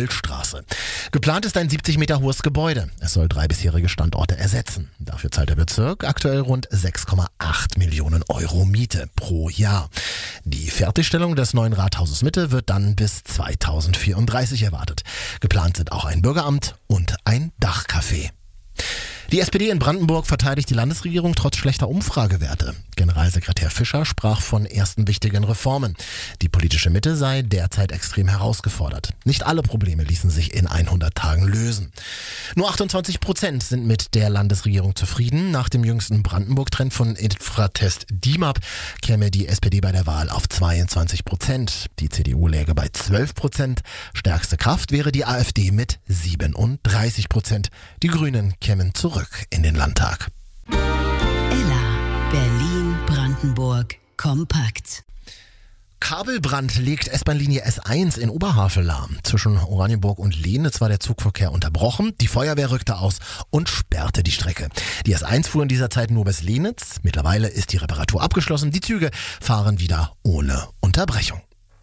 Milchstraße. Geplant ist ein 70 Meter hohes Gebäude. Es soll 3 bisherige Standorte ersetzen. Dafür zahlt der Bezirk aktuell rund 6,8 Millionen Euro Miete pro Jahr. Die Fertigstellung des neuen Rathauses Mitte wird dann bis 2034 erwartet. Geplant sind auch ein Bürgeramt und ein Dachcafé. Die SPD in Brandenburg verteidigt die Landesregierung trotz schlechter Umfragewerte. Generalsekretär Fischer sprach von ersten wichtigen Reformen. Die politische Mitte sei derzeit extrem herausgefordert. Nicht alle Probleme ließen sich in 100 Tagen lösen. Nur 28% sind mit der Landesregierung zufrieden. Nach dem jüngsten Brandenburg-Trend von Infratest DIMAP käme die SPD bei der Wahl auf 22%. Die CDU läge bei 12%. Stärkste Kraft wäre die AfD mit 37%. Die Grünen kämen zurück in den Landtag. Ella, Berlin-Brandenburg, kompakt. Kabelbrand legt S-Bahn-Linie S1 in Oberhavel lahm. Zwischen Oranienburg und Lehnitz war der Zugverkehr unterbrochen. Die Feuerwehr rückte aus und sperrte die Strecke. Die S1 fuhr in dieser Zeit nur bis Lehnitz. Mittlerweile ist die Reparatur abgeschlossen. Die Züge fahren wieder ohne Unterbrechung.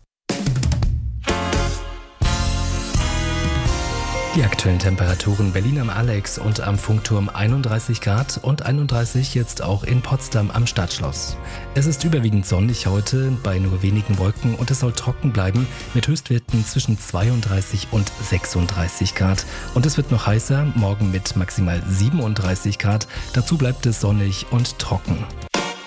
Die aktuellen Temperaturen: Berlin am Alex und am Funkturm 31 Grad und 31 jetzt auch in Potsdam am Stadtschloss. Es ist überwiegend sonnig heute, bei nur wenigen Wolken, und es soll trocken bleiben mit Höchstwerten zwischen 32 und 36 Grad. Und es wird noch heißer, morgen mit maximal 37 Grad. Dazu bleibt es sonnig und trocken.